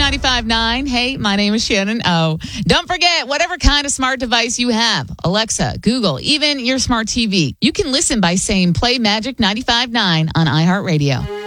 95.9. Hey, my name is Shannon O. Don't forget, whatever kind of smart device you have, Alexa, Google, even your smart TV, you can listen by saying Play Magic 95.9 on iHeartRadio.